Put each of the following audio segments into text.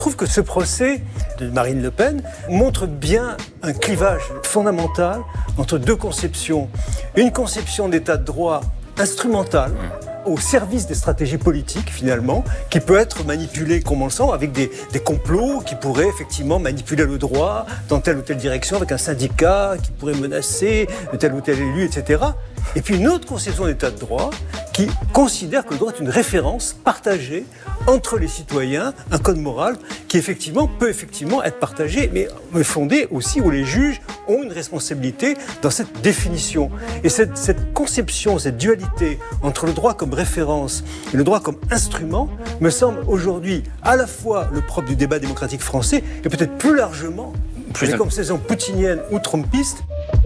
Je trouve que ce procès de Marine Le Pen montre bien un clivage fondamental entre deux conceptions. Une conception d'état de droit instrumentale, au service des stratégies politiques finalement, qui peut être manipulée comme on le sent, avec des complots qui pourraient effectivement manipuler le droit dans telle ou telle direction, avec un syndicat qui pourrait menacer tel ou tel élu, etc. Et puis une autre conception d'état de droit qui considère que le droit est une référence partagée entre les citoyens, un code moral qui peut effectivement être partagé, mais fondé aussi où les juges ont une responsabilité dans cette définition. Et cette conception, cette dualité entre le droit comme référence et le droit comme instrument me semble aujourd'hui à la fois le propre du débat démocratique français et peut-être plus largement les conversations poutiniennes ou trumpistes.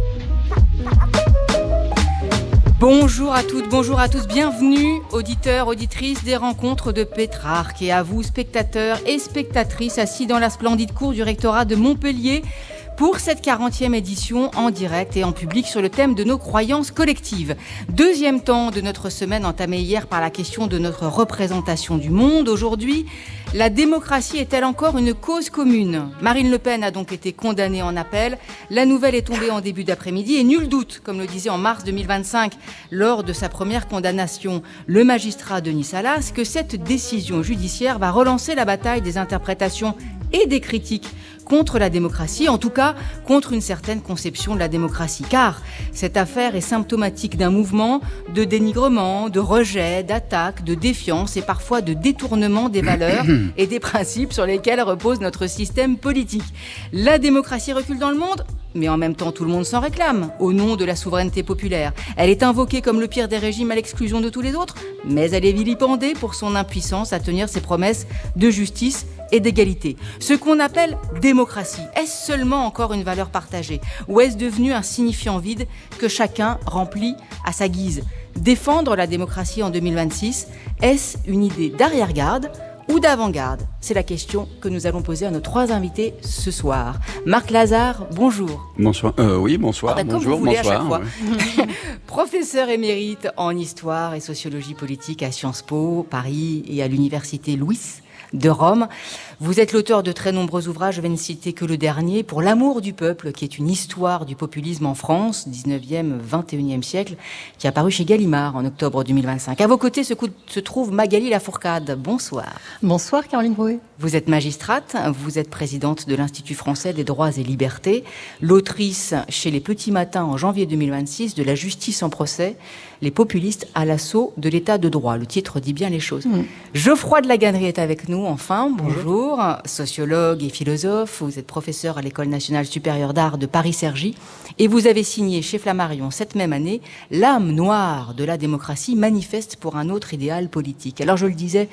Bonjour à toutes, bonjour à tous, bienvenue auditeurs, auditrices des rencontres de Pétrarque et à vous spectateurs et spectatrices assis dans la splendide cour du rectorat de Montpellier pour cette 40e édition en direct et en public sur le thème de nos croyances collectives. Deuxième temps de notre semaine entamée hier par la question de notre représentation du monde. Aujourd'hui, la démocratie est-elle encore une cause commune ? Marine Le Pen a donc été condamnée en appel. La nouvelle est tombée en début d'après-midi et nul doute, comme le disait en mars 2025 lors de sa première condamnation le magistrat Denis Salas, que cette décision judiciaire va relancer la bataille des interprétations et des critiques contre la démocratie, en tout cas contre une certaine conception de la démocratie. Car cette affaire est symptomatique d'un mouvement de dénigrement, de rejet, d'attaque, de défiance et parfois de détournement des valeurs et des principes sur lesquels repose notre système politique. La démocratie recule dans le monde, mais en même temps tout le monde s'en réclame, au nom de la souveraineté populaire. Elle est invoquée comme le pire des régimes à l'exclusion de tous les autres, mais elle est vilipendée pour son impuissance à tenir ses promesses de justice et d'égalité. Ce qu'on appelle démocratie, est-ce seulement encore une valeur partagée ou est-ce devenu un signifiant vide que chacun remplit à sa guise ? Défendre la démocratie en 2026, est-ce une idée d'arrière-garde ou d'avant-garde ? C'est la question que nous allons poser à nos trois invités ce soir. Marc Lazare, bonjour. Bonsoir. Oui, bonsoir. Bonjour, bonsoir. À chaque fois. Ouais. Professeur émérite en histoire et sociologie politique à Sciences Po, Paris et à l'université Louis de Rome. Vous êtes l'auteur de très nombreux ouvrages, je vais ne citer que le dernier, Pour l'amour du peuple, qui est une histoire du populisme en France, 19e, 21e siècle, qui est apparu chez Gallimard en octobre 2025. À vos côtés se trouve Magali Lafourcade. Bonsoir. Bonsoir Caroline Brouet. Vous êtes magistrate, vous êtes présidente de l'Institut français des droits et libertés, l'autrice chez Les Petits Matins en janvier 2026 de La justice en procès, les populistes à l'assaut de l'état de droit. Le titre dit bien les choses. Geoffroy de Laganerie est avec nous, enfin, bonjour. Sociologue et philosophe, vous êtes professeur à l'École nationale supérieure d'art de Paris-Cergy et vous avez signé chez Flammarion cette même année L'âme noire de la démocratie manifeste pour un autre idéal politique. Alors je le disais,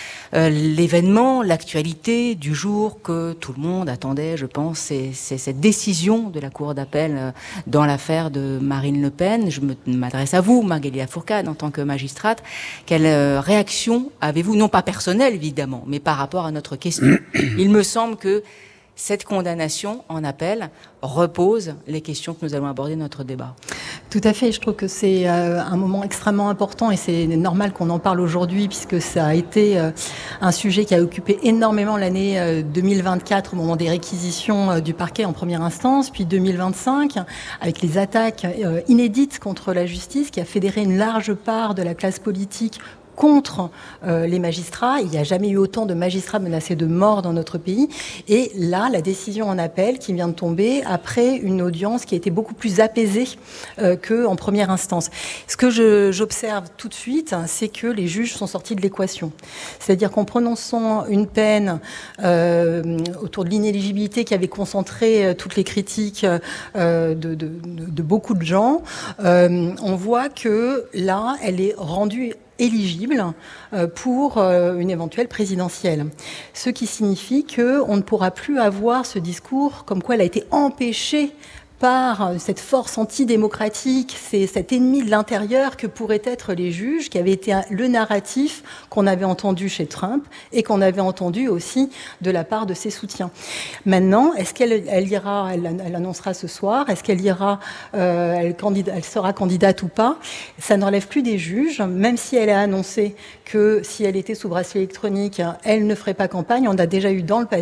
l'événement, l'actualité du jour que tout le monde attendait, je pense, c'est cette décision de la Cour d'appel dans l'affaire de Marine Le Pen. Je m'adresse à vous, Magali Lafourcade, en tant que magistrate. Quelle réaction avez-vous, non pas personnelle évidemment, mais par rapport à notre question ? Il me semble que cette condamnation en appel repose les questions que nous allons aborder dans notre débat. Tout à fait, je trouve que c'est un moment extrêmement important et c'est normal qu'on en parle aujourd'hui puisque ça a été un sujet qui a occupé énormément l'année 2024 au moment des réquisitions du parquet en première instance, puis 2025 avec les attaques inédites contre la justice qui a fédéré une large part de la classe politique contre les magistrats. Il n'y a jamais eu autant de magistrats menacés de mort dans notre pays. Et là, la décision en appel qui vient de tomber après une audience qui a été beaucoup plus apaisée qu'en première instance. Ce que j'observe tout de suite, c'est que les juges sont sortis de l'équation. C'est-à-dire qu'en prononçant une peine autour de l'inéligibilité qui avait concentré toutes les critiques de beaucoup de gens, on voit que là, elle est rendue éligible pour une éventuelle présidentielle. Ce qui signifie qu'on ne pourra plus avoir ce discours comme quoi elle a été empêchée par cette force antidémocratique, c'est cet ennemi de l'intérieur que pourraient être les juges, qui avait été le narratif qu'on avait entendu chez Trump et qu'on avait entendu aussi de la part de ses soutiens. Maintenant, est-ce qu'elle ira, elle annoncera ce soir, est-ce qu'elle ira, elle sera candidate ou pas ? Ça ne relève plus des juges, même si elle a annoncé que si elle était sous bracelet électronique, elle ne ferait pas campagne. On a déjà eu dans le passé